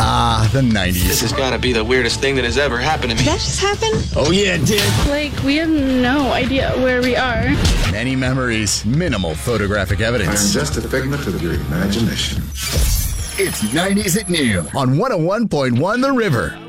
Ah, the 90s. This has got to be the weirdest thing that has ever happened to me. Did that just happen? Oh, yeah, it did. Like, we have no idea where we are. Many memories, minimal photographic evidence. I'm just a figment of your imagination. It's 90s at noon on 101.1 The River.